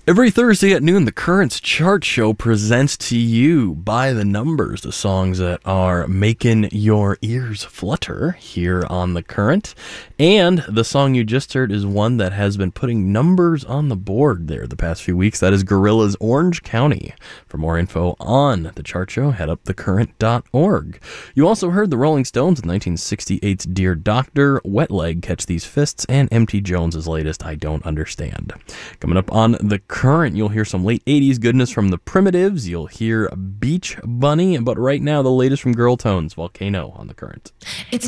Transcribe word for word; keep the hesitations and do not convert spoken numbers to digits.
Every Thursday at noon, the Currents Chart Show presents to you by the numbers the songs that are making your ears flutter here on The Current. And the song you just heard is one that has been putting numbers on the board there the past few weeks. That is Gorillaz' Orange County. For more info on the chart show, head up the current dot org. You also heard the Rolling Stones with nineteen sixty-eight's Dear Doctor, Wet Leg, Catch These Fists, and M T Jones' latest I Don't Understand. Coming up on The Current, you'll hear some late eighties goodness from the Primitives. You'll hear Beach Bunny, but right now the latest from Girl Tones, Volcano on The Current. It's